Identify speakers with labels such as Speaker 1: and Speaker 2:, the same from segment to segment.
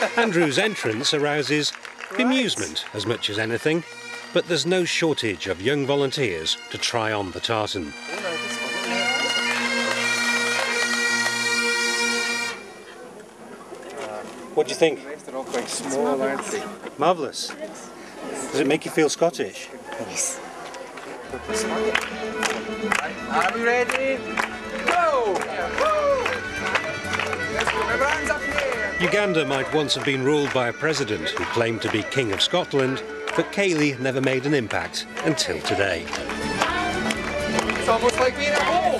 Speaker 1: Andrew's entrance arouses bemusement as much as anything, but there's no shortage of young volunteers to try on the tartan. What do you think?
Speaker 2: They're all quite small, aren't they?
Speaker 1: Marvellous. Does it make you feel Scottish?
Speaker 3: Yes.
Speaker 2: Are we ready? Go! Everyone's up here!
Speaker 1: Uganda might once have been ruled by a president who claimed to be King of Scotland, but Kayleigh never made an impact until today.
Speaker 2: It's almost like being at home!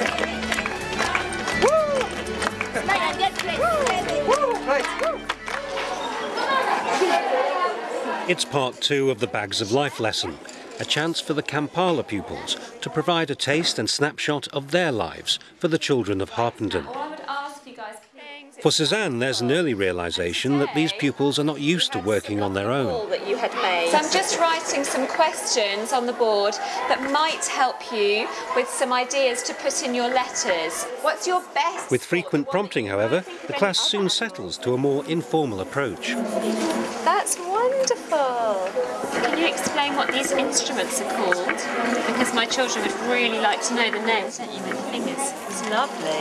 Speaker 1: It's part 2 of the Bags of Life lesson, a chance for the Kampala pupils to provide a taste and snapshot of their lives for the children of Harpenden. For Suzanne, there's an early realisation that these pupils are not used to working on their own.
Speaker 4: That you had made. So I'm just writing some questions on the board that might help you with some ideas to put in your letters. What's your best?
Speaker 1: With frequent prompting, however, the class soon settles to a more informal approach.
Speaker 4: That's wonderful. Can you explain what these instruments are called? Because my children would really like to know the names, don't you, with your fingers? It's lovely.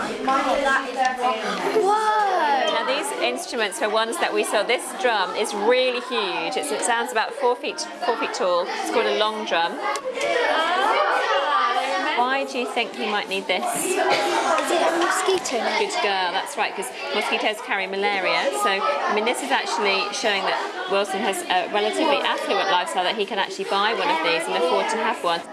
Speaker 4: Whoa! Now these instruments are ones that we saw. This drum is really huge. It sounds about 4 feet tall. It's called a long drum. Why do you think you might need this?
Speaker 3: Is it a mosquito net?
Speaker 4: Good girl, that's right, because mosquitoes carry malaria. So, I mean, this is actually showing that Wilson has a relatively affluent lifestyle, that he can actually buy one of these and afford to have one.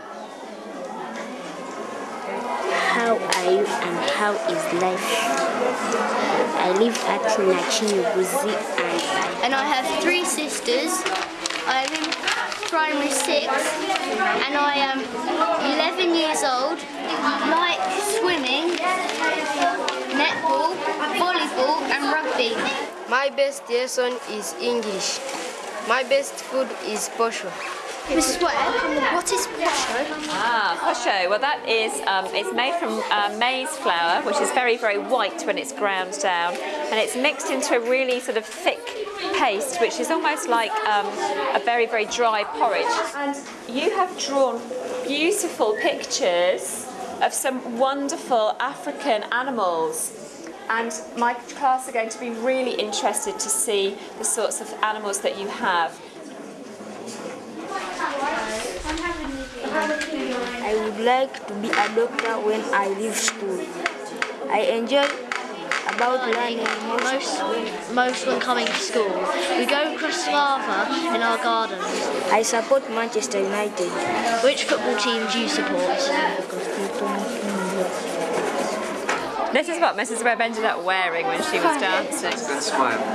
Speaker 5: How are you and how is life? I live at Nachinyuguzi
Speaker 3: And I have 3 sisters. I'm in primary 6 and I am 11 years old. Like swimming, netball, volleyball and rugby.
Speaker 6: My best lesson is English. My best food is posho.
Speaker 3: Mrs. Webb, what is posho?
Speaker 4: Ah, posho. Well, that is, it's made from maize flour, which is very, very white when it's ground down, and it's mixed into a really sort of thick paste, which is almost like a very, very dry porridge. And you have drawn beautiful pictures of some wonderful African animals. And my class are going to be really interested to see the sorts of animals that you have.
Speaker 5: I would like to be a doctor when I leave school. I enjoy about learning
Speaker 3: Most when coming to school. We go across Lava in our gardens.
Speaker 5: I support Manchester United.
Speaker 3: Which football team do you support?
Speaker 4: This is what Mrs. Webb ended up wearing when she was dancing.
Speaker 2: Good smile.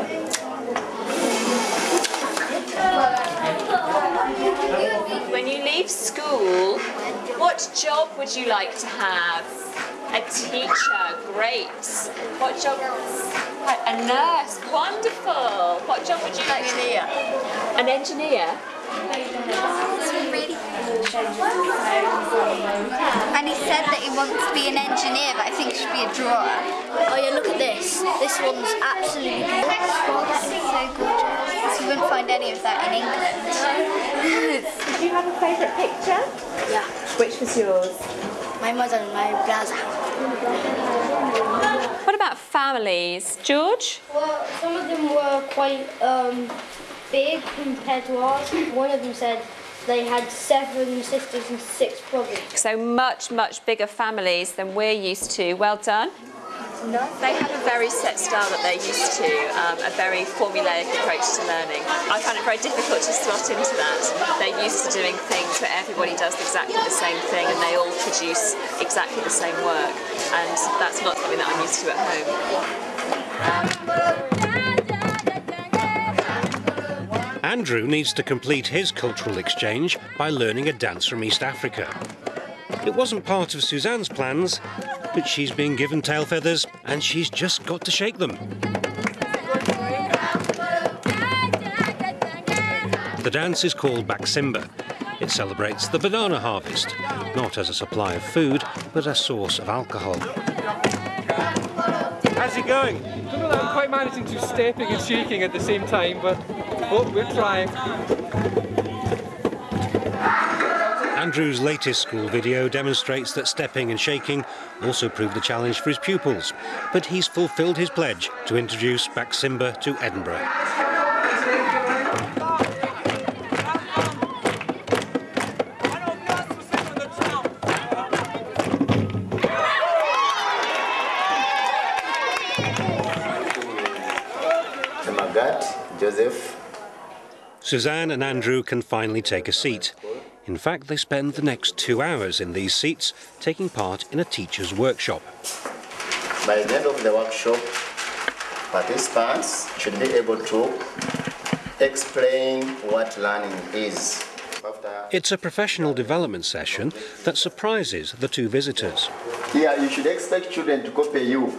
Speaker 4: When you leave school, what job would you like to have? A teacher, great. What job? A nurse, wonderful. What job would you like to be? An engineer?
Speaker 3: And he said that he wants to be an engineer, but I think he should be a drawer. Oh yeah, look at this. This one's absolutely beautiful. This is so gorgeous. You wouldn't find any of that in England.
Speaker 4: Did you have a favourite picture?
Speaker 3: Yeah.
Speaker 4: Which was yours?
Speaker 3: My mother and my brother.
Speaker 4: What about families? George?
Speaker 7: Well, some of them were quite big compared to ours. One of them said they had 7 sisters and 6 brothers.
Speaker 4: So much, much bigger families than we're used to. Well done. They have a very set style that they're used to, a very formulaic approach to learning. I find it very difficult to slot into that. They're used to doing things where everybody does exactly the same thing and they all produce exactly the same work. And that's not something that I'm used to at home.
Speaker 1: Andrew needs to complete his cultural exchange by learning a dance from East Africa. It wasn't part of Suzanne's plans, but she's been given tail feathers and she's just got to shake them. The dance is called Baksimba. It celebrates the banana harvest, not as a supply of food, but a source of alcohol. How's it going?
Speaker 2: I don't know that I'm quite managing to stepping and shaking at the same time, but oh, we're trying.
Speaker 1: Andrew's latest school video demonstrates that stepping and shaking also proved a challenge for his pupils, but he's fulfilled his pledge to introduce Baximba to Edinburgh.
Speaker 8: Joseph.
Speaker 1: Suzanne and Andrew can finally take a seat. In fact, they spend the next 2 hours in these seats, taking part in a teacher's workshop.
Speaker 8: By the end of the workshop, participants should be able to explain what learning is.
Speaker 1: It's a professional development session that surprises the two visitors.
Speaker 8: Here, you should expect children to copy you.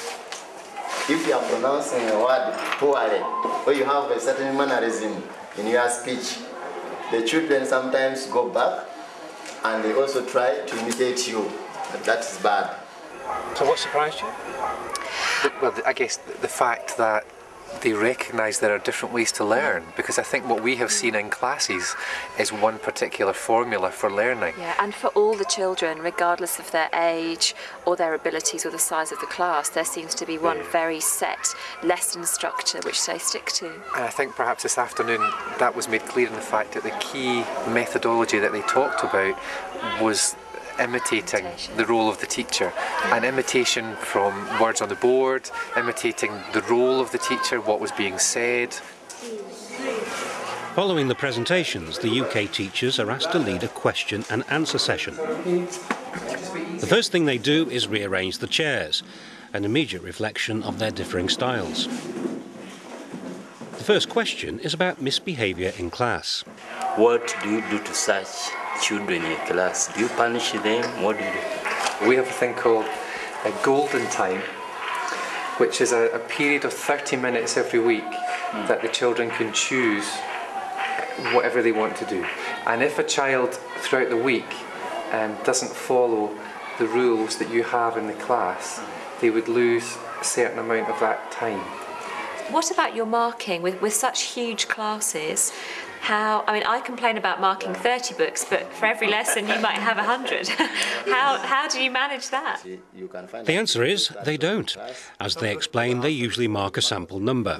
Speaker 8: If you are pronouncing a word poorly, or you have a certain mannerism in your speech, the children sometimes go back and they also try to imitate you. That is bad.
Speaker 2: So what surprised you?
Speaker 9: Well, I guess the fact that they recognise there are different ways to learn, because I think what we have seen in classes is one particular formula for learning.
Speaker 4: Yeah, and for all the children, regardless of their age or their abilities or the size of the class, there seems to be one very set lesson structure which they stick to.
Speaker 9: And I think perhaps this afternoon that was made clear in the fact that the key methodology that they talked about was imitating the role of the teacher, and imitation from words on the board, imitating the role of the teacher, what was being said.
Speaker 1: Following the presentations, the UK teachers are asked to lead a question and answer session. The first thing they do is rearrange the chairs, an immediate reflection of their differing styles. The first question is about misbehaviour in class.
Speaker 10: What do you do to such children in class? Do you punish them? What do you do?
Speaker 9: We have a thing called a golden time, which is a period of 30 minutes every week that the children can choose whatever they want to do. And if a child throughout the week doesn't follow the rules that you have in the class, they would lose a certain amount of that time.
Speaker 4: What about your marking with such huge classes? I complain about marking 30 books, but for every lesson you might have 100. How do you manage that?
Speaker 1: The answer is they don't. As they explain, they usually mark a sample number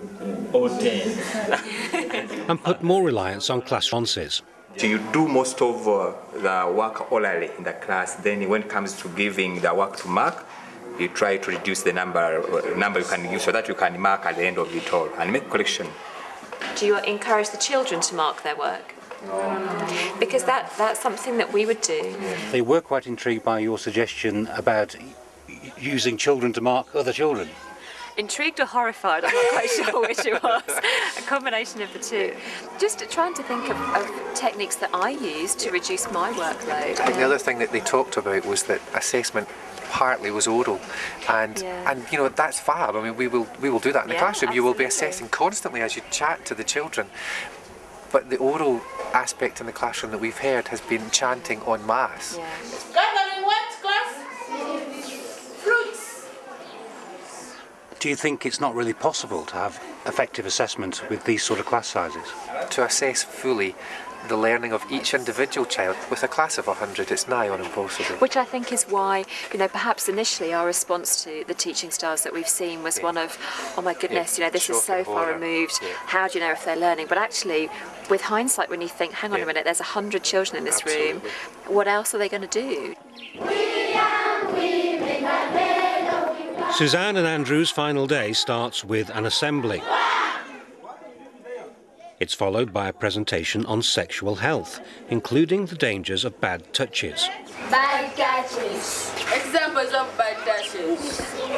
Speaker 1: and put more reliance on class responses.
Speaker 11: So you do most of the work orally in the class, then when it comes to giving the work to mark, you try to reduce the number you can use so that you can mark at the end of it all and make correction.
Speaker 4: Do you encourage the children to mark their work? No. Because that's something that we would do.
Speaker 1: They were quite intrigued by your suggestion about using children to mark other children.
Speaker 4: Intrigued or horrified, I'm not quite sure which it was. A combination of the two. Just trying to think of techniques that I use to reduce my workload.
Speaker 9: I think the other thing that they talked about was that assessment partly was oral, and you know, that's fab. I mean, we will do that in the classroom.
Speaker 4: Absolutely.
Speaker 9: You will be assessing constantly as you chat to the children, but the oral aspect in the classroom that we've heard has been chanting en masse.
Speaker 4: Yeah.
Speaker 12: Gathering what, class? Fruits.
Speaker 1: Do you think it's not really possible to have effective assessment with these sort of class sizes?
Speaker 9: To assess fully the learning of each individual child with a class of 100, it's nigh on impossible.
Speaker 4: Which I think is why, you know, perhaps initially our response to the teaching styles that we've seen was one of, oh my goodness, you know, this is so far removed, how do you know if they're learning? But actually, with hindsight, when you think, hang on a minute, there's 100 children in this room, what else are they going to do?
Speaker 1: Suzanne and Andrew's final day starts with an assembly. It's followed by a presentation on sexual health, including the dangers of bad touches.
Speaker 12: Bad touches. Examples of bad touches.